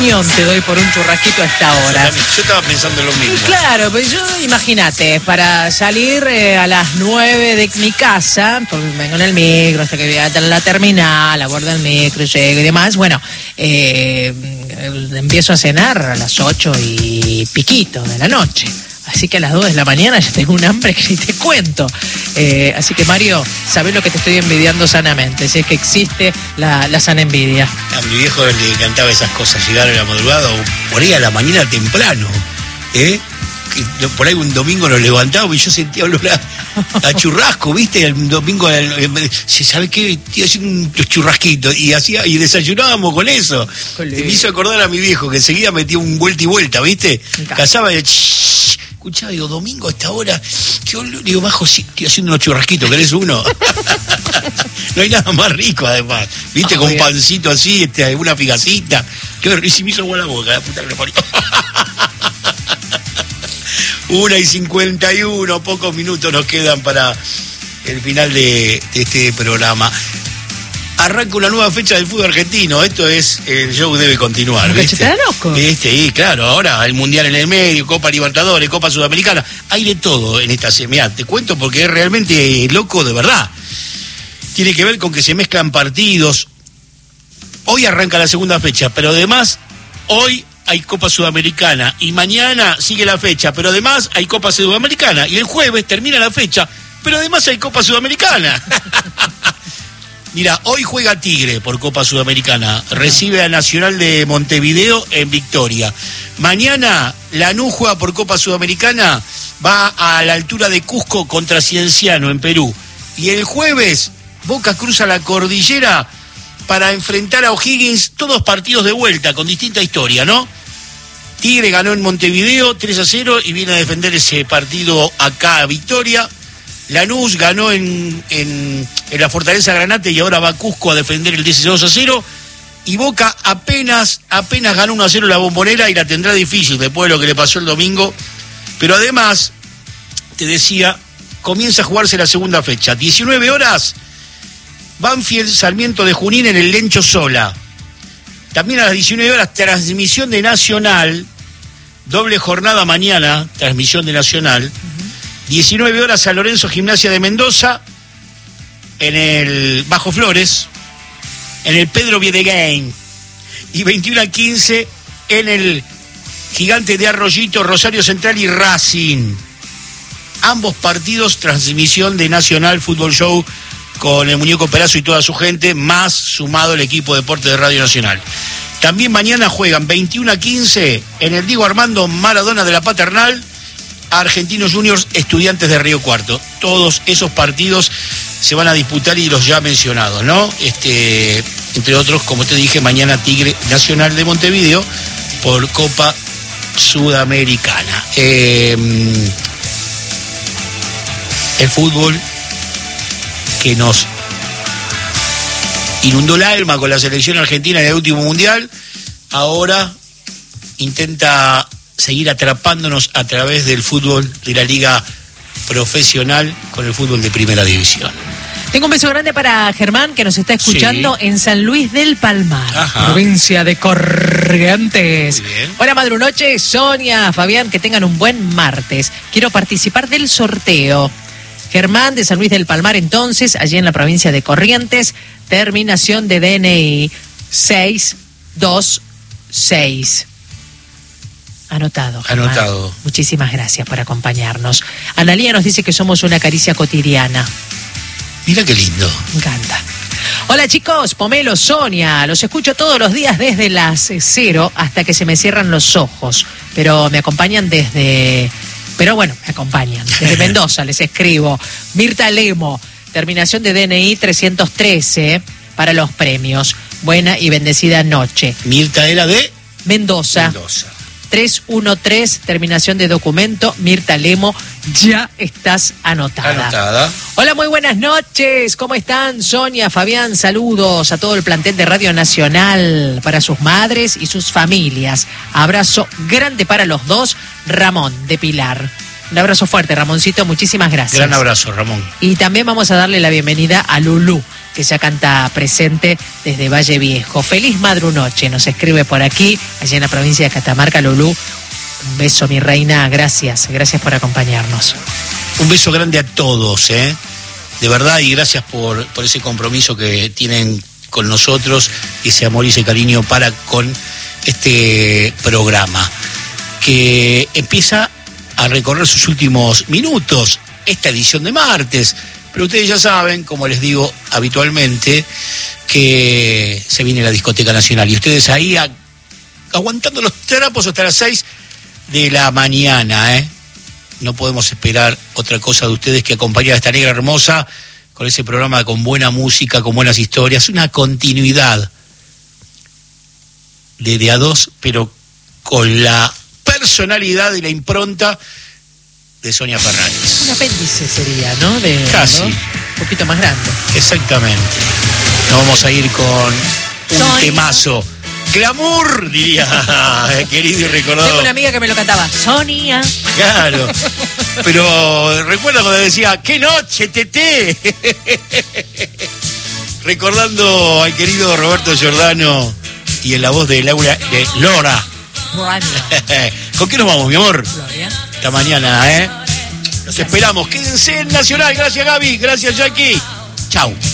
riñón te doy por un churrasquito a esta hora. Yo estaba pensando en lo mismo. Claro, pues yo, imagínate, para salir a las 9 de mi casa, porque vengo en el micro hasta que voy a la terminal, abordo el micro, llego y demás, bueno, empiezo a cenar a las 8 y piquito de la noche. Así que a las 2 de la mañana ya tengo un hambre que ni te cuento. Así que, Mario, sabés lo que te estoy envidiando sanamente, si es que existe la sana envidia. A mi viejo le encantaba esas cosas, llegar a la madrugada o por ahí a la mañana temprano. Por ahí un domingo nos levantábamos y yo sentía olor a churrasco, ¿viste? El domingo, ¿sabes qué? Estoy haciendo un churrasquito y desayunábamos con eso. Me hizo acordar a mi viejo que enseguida metía un vuelta y vuelta, ¿viste? Cazaba y escuchaba, digo, domingo a esta hora, digo, bajo, sí, estoy haciendo unos churrasquitos, ¿querés uno? No hay nada más rico, además, ¿viste? Con un pancito así, una figacita. Y si me hizo agua la boca, la puta que me parió. 1:51, pocos minutos nos quedan para el final de este programa. Arranca una nueva fecha del fútbol argentino. Esto es, el show debe continuar, ¿viste? Loco. Y claro, ahora el Mundial en el medio, Copa Libertadores, Copa Sudamericana, hay de todo en esta semana. Te cuento porque es realmente loco de verdad. Tiene que ver con que se mezclan partidos. Hoy arranca la segunda fecha, pero además, hoy hay Copa Sudamericana y mañana sigue la fecha, pero además hay Copa Sudamericana y el jueves termina la fecha, pero además hay Copa Sudamericana. Mira, hoy juega Tigre por Copa Sudamericana, recibe a Nacional de Montevideo en Victoria. Mañana Lanús juega por Copa Sudamericana, va a la altura de Cusco contra Cienciano en Perú. Y el jueves Boca cruza la cordillera para enfrentar a O'Higgins, todos partidos de vuelta con distinta historia, ¿no? Tigre ganó en Montevideo 3-0 y viene a defender ese partido acá a Victoria. Lanús ganó en la Fortaleza Granate y ahora va a Cusco a defender el 12-0. Y Boca apenas ganó 1-0 la Bombonera y la tendrá difícil después de lo que le pasó el domingo. Pero además, te decía, comienza a jugarse la segunda fecha. 19 horas, Banfield Sarmiento de Junín en el Lencho Sola. También a las 19 horas, transmisión de Nacional. Doble jornada mañana, transmisión de Nacional. 19 horas San Lorenzo Gimnasia de Mendoza, en el Bajo Flores, en el Pedro Viedegain. Y 21:15 en el Gigante de Arroyito, Rosario Central y Racing. Ambos partidos, transmisión de Nacional Fútbol Show con el Muñeco Perazo y toda su gente, más sumado el equipo de deporte de Radio Nacional. También mañana juegan 21:15 en el Diego Armando Maradona de la Paternal, Argentinos Juniors, Estudiantes de Río Cuarto. Todos esos partidos se van a disputar y los ya mencionados, ¿no? Entre otros, como te dije, mañana Tigre Nacional de Montevideo por Copa Sudamericana. El fútbol que nos inundó el alma con la selección argentina en el último mundial, ahora intenta seguir atrapándonos a través del fútbol de la liga profesional con el fútbol de primera división. Tengo un beso grande para Germán, que nos está escuchando en San Luis del Palmar, provincia de Corrientes. Hola, Madrunoche, Sonia, Fabián, que tengan un buen martes. Quiero participar del sorteo. Germán de San Luis del Palmar, entonces, allí en la provincia de Corrientes, terminación de DNI 626. Anotado, Germán. Anotado. Muchísimas gracias por acompañarnos. Analía nos dice que somos una caricia cotidiana. Mira qué lindo. Me encanta. Hola chicos, Pomelo, Sonia, los escucho todos los días desde las 0 hasta que se me cierran los ojos, pero me acompañan desde Mendoza, les escribo. Mirta Lemo, terminación de DNI 313 para los premios. Buena y bendecida noche. Mirta era de Mendoza. 313, terminación de documento, Mirta Lemo, ya estás anotada. Hola, muy buenas noches, ¿cómo están? Sonia, Fabián, saludos a todo el plantel de Radio Nacional, para sus madres y sus familias. Abrazo grande para los dos, Ramón de Pilar. Un abrazo fuerte, Ramoncito, muchísimas gracias. Gran abrazo, Ramón. Y también vamos a darle la bienvenida a Lulú, que ya canta presente desde Valle Viejo. Feliz madrunoche, nos escribe por aquí, allá en la provincia de Catamarca, Lulú. Un beso, mi reina, gracias por acompañarnos. Un beso grande a todos, de verdad, y gracias por ese compromiso que tienen con nosotros, y ese amor y ese cariño para con este programa, que empieza a recorrer sus últimos minutos, esta edición de martes. Pero ustedes ya saben, como les digo habitualmente, que se viene la Discoteca Nacional, y ustedes ahí aguantando los trapos hasta las 6 de la mañana, No podemos esperar otra cosa de ustedes que acompañar a esta negra hermosa con ese programa con buena música, con buenas historias, una continuidad de a dos, pero con la personalidad y la impronta de Sonia Fernández. Un apéndice sería, ¿no? Casi. ¿no? Un poquito más grande. Exactamente. Nos vamos a ir con un temazo. Glamour, diría, querido y recordado. Tengo una amiga que me lo cantaba. Sonia. Claro. Pero recuerda cuando decía, ¡qué noche, Teté! Recordando al querido Roberto Giordano y en la voz de Lora. ¿Con qué nos vamos, mi amor? Gloria. Esta mañana, Los esperamos. Quédense en Nacional. Gracias, Gaby. Gracias, Jackie. Chau.